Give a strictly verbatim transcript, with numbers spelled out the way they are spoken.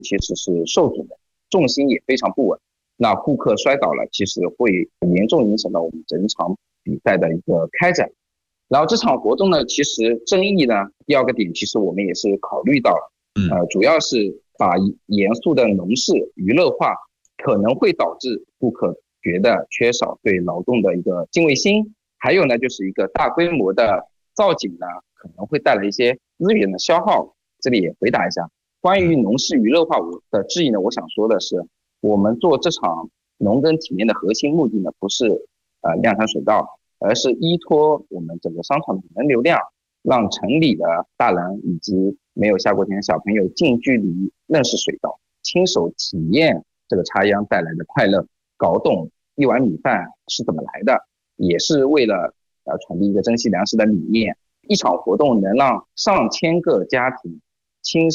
其实是受阻的，重心也非常不稳。那顾客摔倒了，其实会严重影响到我们整场比赛的一个开展。然后这场活动呢，其实争议呢，第二个点，其实我们也是考虑到了，呃，主要是把严肃的农事娱乐化，可能会导致顾客觉得缺少对劳动的一个敬畏心，还有呢，就是一个大规模的造景呢，可能会带来一些资源的消耗。这里也回答一下，关于农事娱乐化的质疑呢，我想说的是，我们做这场农耕体验的核心目的呢，不是呃量产水稻，而是依托我们整个商场的人流量，让城里的大人以及没有下过田的小朋友近距离认识水稻，亲手体验这个插秧带来的快乐，搞懂一碗米饭是怎么来的，也是为了呃传递一个珍惜粮食的理念。一场活动能让上千个家庭亲